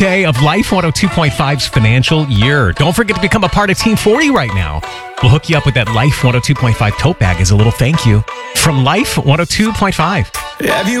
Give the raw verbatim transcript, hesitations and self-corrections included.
day of Life one oh two point five's financial year. Don't forget to become a part of Team forty right now. We'll hook you up with that Life one oh two point five tote bag as a little thank you from Life one oh two point five. Have you